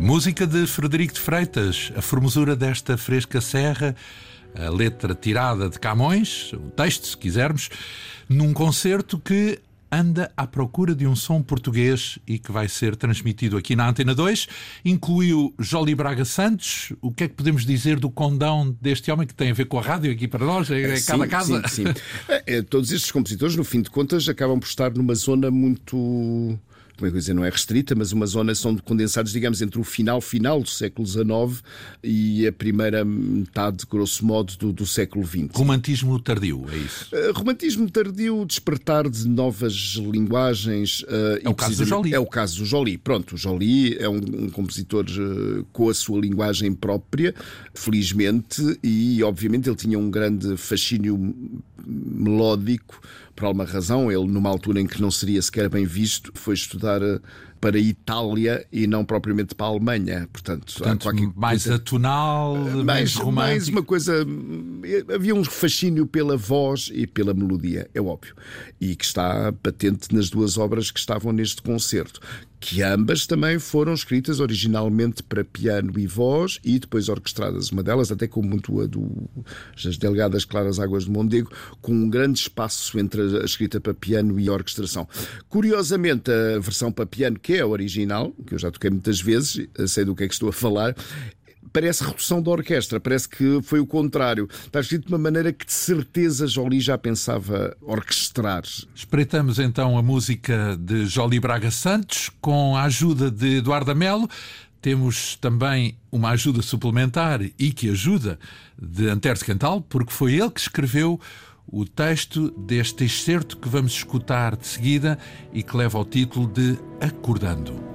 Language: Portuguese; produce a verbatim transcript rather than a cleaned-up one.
Música de Frederico de Freitas, a formosura desta fresca serra, a letra tirada de Camões, o texto, se quisermos, num concerto que anda à procura de um som português e que vai ser transmitido aqui na Antena dois. Incluiu Joly Braga Santos. O que é que podemos dizer do condão deste homem que tem a ver com a rádio aqui para nós? É, é sim, cada casa. Sim, sim. É, é, todos estes compositores, no fim de contas, acabam por estar numa zona muito... como é que eu dizer, não é restrita, mas uma zona são condensados, digamos, entre o final final do século dezenove e a primeira metade, grosso modo, do, do século vinte. Romantismo tardio, é isso? Uh, romantismo tardio, despertar de novas linguagens. Uh, é o caso do Joly. É o caso do Joly. Pronto, o Joly é um, um compositor uh, com a sua linguagem própria, felizmente, e obviamente ele tinha um grande fascínio melódico. Por alguma razão, ele, numa altura em que não seria sequer bem visto, foi estudar para a Itália e não propriamente para a Alemanha. Portanto, Portanto mais coisa... atonal, mais, mais romântico. Mais uma coisa... Havia um fascínio pela voz e pela melodia, é óbvio. E que está patente nas duas obras que estavam neste concerto, que ambas também foram escritas originalmente para piano e voz e depois orquestradas. Uma delas, até como muito a do As Delgadas Claras Águas de Mondego, com um grande espaço entre a escrita para piano e a orquestração. Curiosamente, a versão para piano, que é a original, que eu já toquei muitas vezes, sei do que é que estou a falar, parece redução da orquestra, parece que foi o contrário. Está escrito de uma maneira que de certeza Joly já pensava orquestrar. Espreitamos então a música de Joly Braga Santos com a ajuda de Eduardo Amelo. Temos também uma ajuda suplementar e que ajuda de Antero de Cantal, porque foi ele que escreveu o texto deste excerto que vamos escutar de seguida e que leva o título de Acordando.